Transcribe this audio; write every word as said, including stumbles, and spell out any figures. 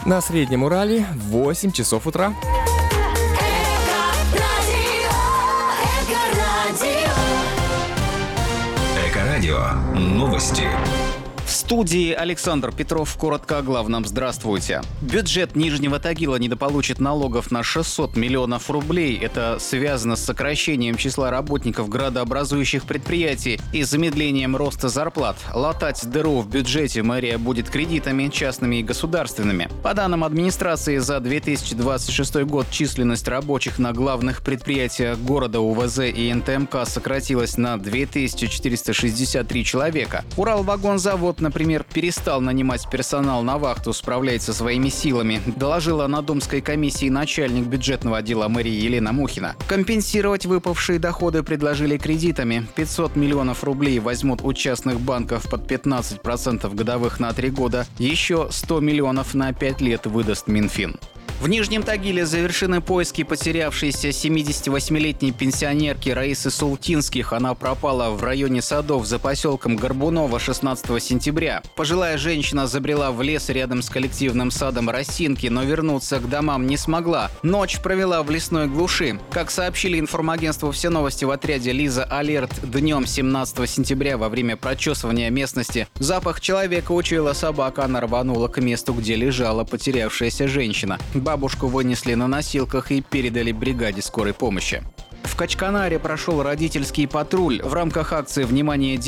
На Среднем Урале в восемь часов утра. Эко-радио. Новости. В студии Александр Петров. Коротко о главном. Здравствуйте. Бюджет Нижнего Тагила недополучит налогов на шестьсот миллионов рублей. Это связано с сокращением числа работников градообразующих предприятий и замедлением роста зарплат. Латать дыру в бюджете мэрия будет кредитами, частными и государственными. По данным администрации, за две тысячи двадцать шестой год численность рабочих на главных предприятиях города УВЗ и эн тэ эм ка сократилась на две тысячи четыреста шестьдесят три человека. Уралвагонзавод, например, перестал нанимать персонал на вахту, справляется своими силами, доложила на Думской комиссии начальник бюджетного отдела мэрии Елена Мухина. Компенсировать выпавшие доходы предложили кредитами. пятьсот миллионов рублей возьмут у частных банков под пятнадцать процентов годовых на три года. Еще сто миллионов на пять лет выдаст Минфин. В Нижнем Тагиле завершены поиски потерявшейся семидесятивосьмилетней пенсионерки Раисы Султинских. Она пропала в районе Садов за поселком Горбунова шестнадцатого сентября. Пожилая женщина забрела в лес рядом с коллективным садом Росинки, но вернуться к домам не смогла. Ночь провела в лесной глуши. Как сообщили информагентству «Все новости» в отряде «Лиза Алерт», днем семнадцатого сентября во время прочесывания местности запах человека учуяла собака. Она рванула к месту, где лежала потерявшаяся женщина. Бабушку вынесли на носилках и передали бригаде скорой помощи. В Качканаре прошел родительский патруль. В рамках акции «Внимание!